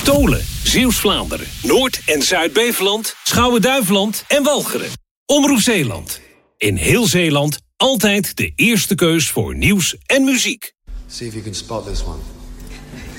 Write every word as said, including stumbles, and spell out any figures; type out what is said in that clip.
Tolen, Zeeuws-Vlaanderen, Noord- en Zuid-Beveland, Schouwen-Duiveland en Walcheren. Omroep Zeeland. In heel Zeeland altijd de eerste keus voor nieuws en muziek. See if you can spot this one.